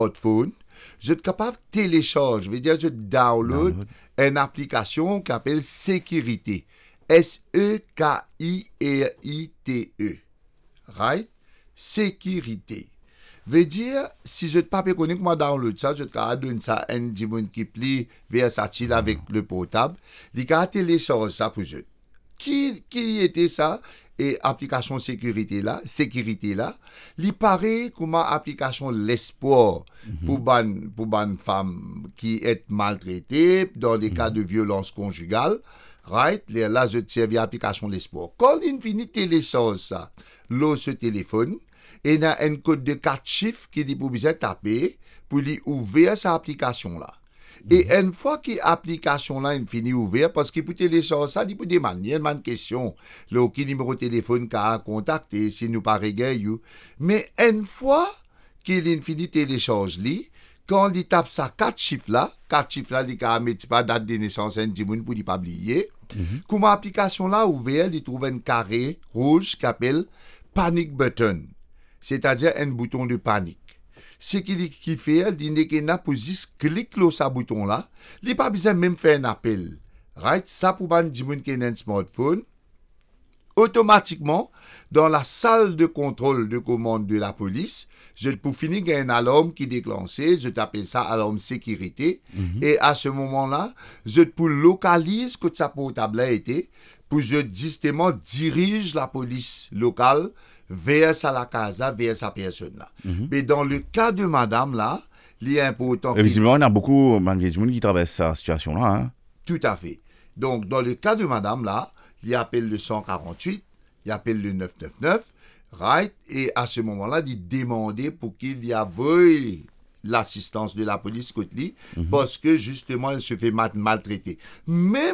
smartphone, je suis capable de télécharger, je veux dire, je download une application qui s'appelle Sécurité. Sekiirite. Right? Sécurité. Veut dire, si je ne pas connais comment download ça, je te donne ça à un dimon qui plie versatile avec le portable. Il va télécharger ça pour je. Qui était ça? Et application sécurité là, il paraît comme application l'espoir pour ban femme qui est maltraitée dans des cas de violence conjugale. Right? Là, je tiens via application l'espoir. Quand il finit télécharge ça, là, ce téléphone, et il y a un code de 4 chiffres qui dit pour bien taper pour lui ouvrir cette application là. Et une fois que l'application là est finie ouverte, parce qu'il peut télécharger ça, il peut demander, il y a une question, le numéro de téléphone qu'il a contacté, si nous pas régler. Mais une fois qu'il est fini télécharger, quand il tape ça 4 chiffres là, il a mis pas date de naissance, un dimoun pour ne pas oublier. Comme l'application là ouverte, il trouve un carré rouge qui s'appelle panic button, c'est-à-dire un bouton de panique. Ce qu'il fait, il dit qu'il n'a pas juste cliquer sur ce bouton là, il n'a pas besoin même faire un appel. Right? Ça pour ban dimoun qui a un smartphone, automatiquement, dans la salle de contrôle de commande de la police, je peux finir qu'il y a une alarme qui est déclenchée, je t'appelle ça alarme sécurité, et à ce moment-là, je peux localiser que ça portable a été, pour je justement dirige la police locale vers la casa, vers sa personne là. Mais dans le cas de madame là, il est important. Et visiblement, il y a beaucoup de gens qui traversent cette situation-là. Hein? Tout à fait. Donc, dans le cas de madame là, il appelle le 148, il appelle le 999, right? Et à ce moment-là, il demande pour qu'il y ait l'assistance de la police côté lui, parce que justement, elle se fait maltraiter. Même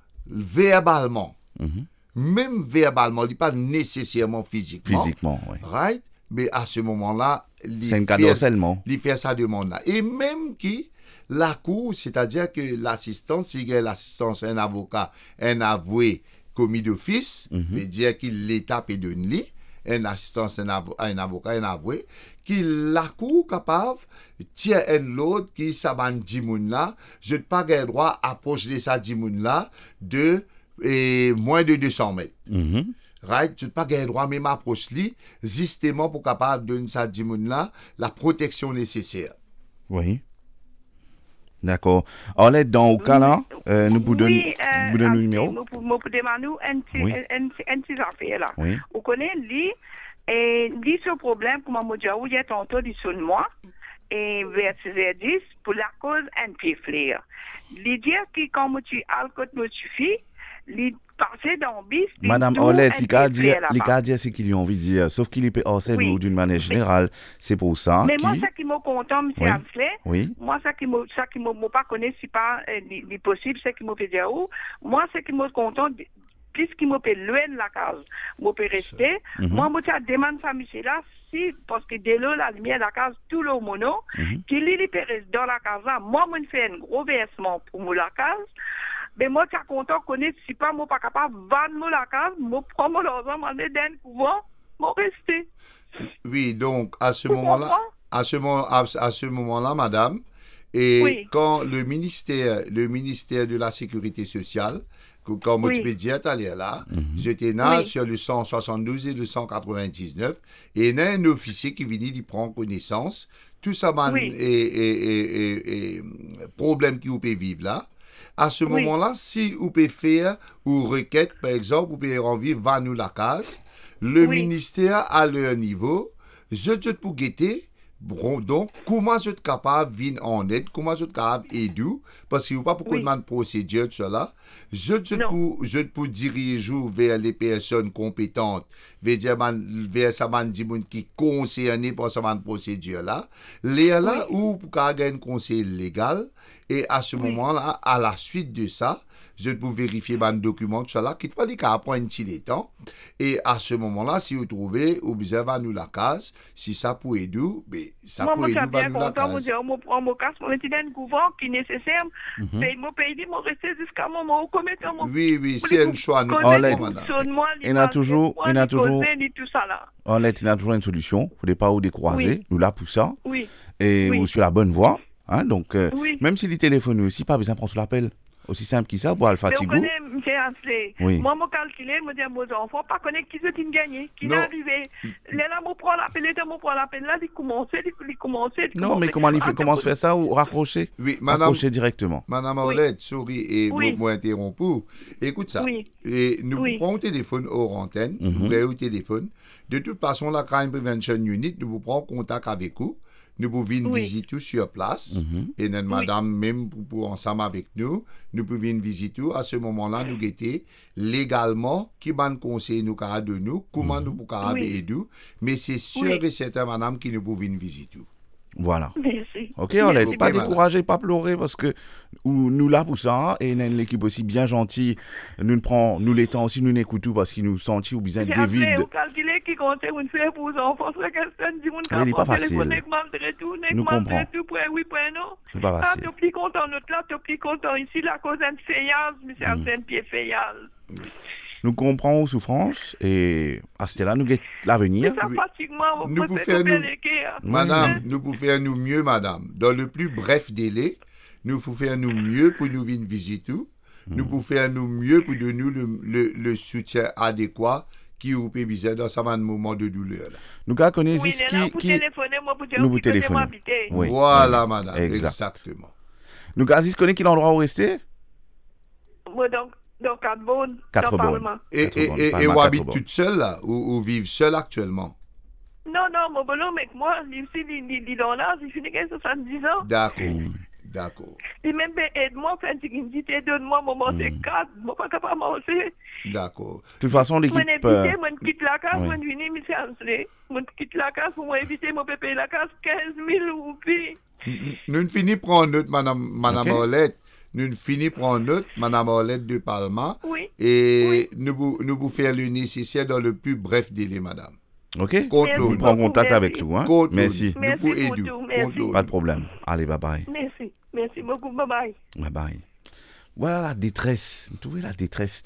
verbalement. Même verbalement, il n'est pas nécessairement physiquement. Physiquement, oui. Right? Mais à ce moment-là, c'est un cas d'harcèlement. Il fait sa demande-là. Et même qui, la cour, c'est-à-dire que l'assistance, s'il y a l'assistance, un avocat, un avoué commis d'office, veut dire qu'il l'étape et donne lui, une assistance, un avocat, un avoué, qui la cour capable, tient un l'autre qui s'aban dimoun là, je n'ai pas le droit d'approcher de sa dimoun là de moins de 200 mètres. Right? Tu n'as pas le droit même approcher lui, justement pour capable donner sa dimoun là la protection nécessaire. Oui. D'accord. En l'aide dans le cas là, nous vous donnons le numéro. Nous pouvons demander un petit affaire là. Oui. Vous connaissez lui et lui ce problème comment moi dire où il y a tantôt du son moi et vers 6h10 pour la cause un peu flair. Lui dire que quand tu alcool me suffit, lui passer dans bis. Madame Olette, il a dit ce qu'il a envie de dire, sauf qu'il peut harceler d'une manière générale. C'est pour ça. Mais moi, ça qui m'a content, M. Hamsley, oui. Moi, ça qui m'a pas connu, c'est pas possible, c'est qui m'a fait dire où. Moi, ça qui m'a content, puisqu'il m'a fait loin de la case, m'a fait rester. Moi, je demande à monsieur là, si, parce que dès là, la lumière de la case, tout le mono, qu'il peut rester dans la case là, moi, je fais un gros versement pour la case. Mais moi, je suis content de connaître, si pas, moi, pas capable de vendre la case, moi, prends mon argent, m'en ai d'un couvent, moi, rester. Oui, donc, à ce moment-là, madame, et quand le ministère de la Sécurité sociale, comme tu peux dire, là, j'étais là sur le 172 et le 199, et il y a un officier qui vient d'y prendre connaissance, tout ça, et problème qui vous peut vivre là. À ce moment-là, si vous pouvez faire ou requête, par exemple, vous pouvez envie va nous la case, le ministère à leur niveau, je te pour guetter. Bon, donc, comment je suis capable de venir en aide, comment je suis capable d'aider, parce qu'il n'y a pas beaucoup de procédure de cela. Je peux diriger vers les personnes compétentes, vers sa monde qui est concerné par cette procédure-là. Là où pour gagner un conseil légal, et à ce moment-là, à la suite de ça, je peux vérifier mon document, tout cela, qu'il fallait qu'à prendre un petit temps. Et à ce moment-là, si vous trouvez, vous besoin nous la case, si ça peut aider, mais ça peut aider, va nous la case. Moi, je prends mon casque, mon petit couvent qui est nécessaire, et mon pays, mon rester jusqu'à mon moment, oui, c'est un choix. Il y a toujours une solution, vous ne pas vous décroiser, nous là pour ça. et Oui. ou sur la bonne voie. Hein, donc, Oui. même s'il est téléphoné aussi, pas besoin de prendre sur l'appel. Aussi simple que ça, pour le Mais on fatiguer. connaît, M. Ansley. Oui. Moi, je calcule, je dis à mes enfants, pas connaître qui c'est qui gagné, qui est Non. arrivé. Là, je prends l'appel, je prends l'appel, là, il commence. Non, mais comment se fait ça ou raccrocher? Oui, madame, Raccrocher directement. Madame Oui. Orlette, souris et Oui. moi interrompu. Écoute ça. Oui. Et nous Oui. prenons au téléphone hors antenne, Mhm. nous prenons au téléphone. De toute façon, la Crime Prevention Unit, nous vous prenons contact avec vous. Nous pouvons venir Oui. visiter sur place. Mhm. Et notre madame, même pour ensemble avec nous, nous pouvons venir visiter. À ce moment-là, nous guetter légalement qui ban conseil nous cas de nous, comment nous pouvons Oui. aider. Mais c'est sûr Oui. et certain, madame, qui nous pouvons venir visiter. Voilà. Merci. Ok, Merci Orlette, beaucoup, pas madame. décourager, pas pleurer, parce que nous là pour ça, et nous l'équipe aussi bien gentille, nous les temps aussi, nous n'écoutons parce qu'ils nous sentent ou bien J'ai David. appelé, vous calculez qui compte une fait pour les enfants, c'est quelqu'un dit, mon Oui, il est pas facile. Nous comprenons. tout, oui, non. C'est pas Ah, facile. t'es plus content, notre là, t'es plus content ici, la cause d'un feuillage, mais c'est un pied feuillage. Nous comprenons aux souffrances et à ce là nous guette l'avenir. Ça Oui. fatigue moi, Nous pouvons faire Madame, nous pouvons faire nous mieux, madame. Dans le plus bref délai, nous pouvons faire nous mieux pour nous venir visiter. Nous pouvons faire nous mieux pour donner nous le soutien adéquat qui vous peut besoin dans ce moment de douleur. Là. Nous connaissons Oui, ce mais là, pour qui téléphoner, moi, pour dire nous vous qui connaît téléphonez. moi habiter. Oui, Voilà, oui, madame. exact. Exactement. Nous connaissons quel endroit où rester? Moi, donc, dans Quatre-Bonnes, Quatre dans le Bonnes. Parlement. Et Parlement, vous habitez Quatre-Bonnes. toute seule là, ou vivez seule actuellement? Non, mon bonhomme, avec moi, ici, il est dans l'âge, il finit 70 ans. D'accord. D'accord. Il même aide-moi, fait une dignité, donne-moi, moment, c'est 4, moi, pas capable de manger. D'accord. De toute façon, Moi, l'équipe. éviter, moi, quitte la case, oui. moi, je viens, monsieur Ansley. Moi, quitte la case, pour moi, éviter, moi, payer la case 15 000 roupies. Nous ne finissons prendre note, madame Ok. Orlette. Nous ne finissons prendre note, madame Orlette de Palma. Oui. Et nous vous faire le nécessaire dans le plus bref délai, madame. Ok? Contre Merci Nous l'autre. prenons beaucoup, contact merci. avec vous. Hein? Contre Merci. l'autre. Nous Merci pouvons pour aider. tout, Contre merci. l'autre. Pas de problème. Allez, bye bye. Merci beaucoup, bye bye. Bye bye. Voilà la détresse. Vous trouvez la détresse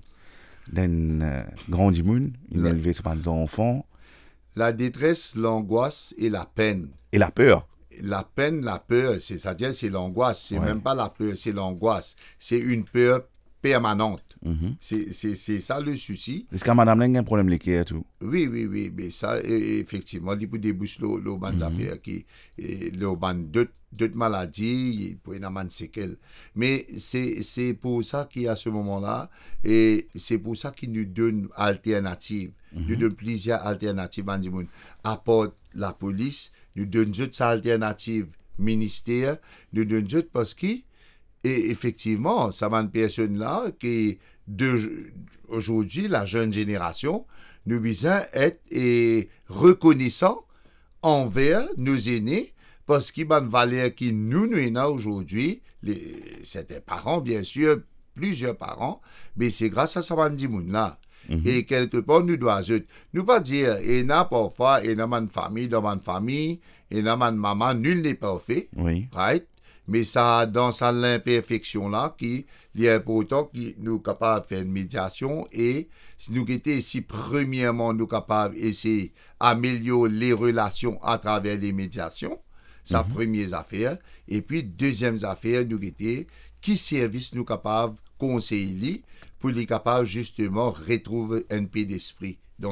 d'un grand dimoun. Il a Ouais. élevé ses enfants. La détresse, l'angoisse et la peine. Et la peur. La peine, la peur, c'est-à-dire c'est l'angoisse. C'est Ouais. même pas la peur, c'est l'angoisse. C'est une peur permanente. Mhm. C'est ça le souci. Est-ce que madame a un problème l'équerre tout? Oui, mais ça, effectivement, il peut déboucher les bonnes affaires, les d'autres maladies, il peut y avoir des séquelles. Mais c'est pour ça qu'à ce moment-là, et c'est pour ça qu'il nous donne alternative. Nous donne plusieurs alternatives. Apporte la police, nous donne d'autres alternatives ministère, nous donne d'autres parce que, et effectivement, ça va une personne là qui aujourd'hui, la jeune génération, nous besoin être reconnaissant envers nos aînés parce qu'il y a une valeur qui nous avons aujourd'hui, certains parents, bien sûr, plusieurs parents, mais c'est grâce à ça là. Et quelque part, nous devons pas dire, et n'a parfois, et n'a une famille, dans ma famille, et n'a une maman, nul n'est parfait, Oui. right? Mais ça, dans cette imperfection-là, qui est important, qui nous capables de faire une médiation et si nous étions ici, premièrement, nous capables d'essayer d'améliorer les relations à travers les médiations, sa première affaire. Et puis, deuxième affaire, nous étions, qui service nous capables de conseiller pour les capables, justement, retrouver un peu d'esprit dans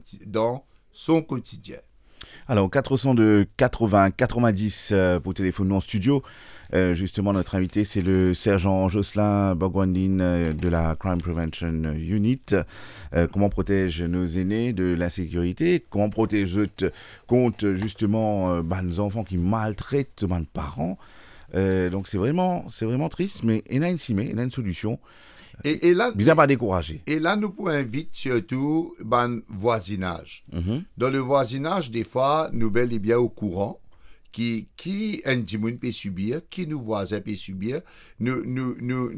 son quotidien. Alors, 402 80 90 pour téléphoner en studio. Justement, notre invité, c'est le sergent Jocelyn Bogwandine de la Crime Prevention Unit. Comment protège nos aînés de l'insécurité? Comment protège contre, justement, nos enfants qui maltraitent nos parents? Donc, c'est vraiment triste, mais il y a une solution. Et là, Bien pas découragé. Et là, nous pouvons inviter surtout le voisinage. Mhm. Dans le voisinage, des fois, nous sommes bien au courant qui un dimoun peut subir, qui nous voisins peut subir. Nous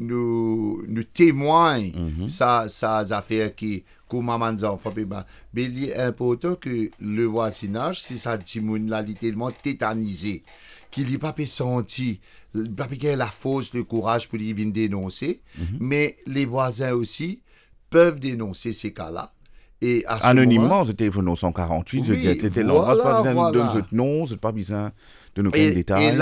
témoignons ça affaires qui, comme maman des enfants, mais il est important que le voisinage, si ça dimoun là, il est tellement tétanisé, qu'il n'a pas senti, pas la force, le courage pour y venir dénoncer, mais les voisins aussi peuvent dénoncer ces cas-là. Et à ce anonymement, le téléphone 148, je Oui, dis, c'était voilà, pas besoin de voilà. notre nom, c'est pas besoin de nos Et détails.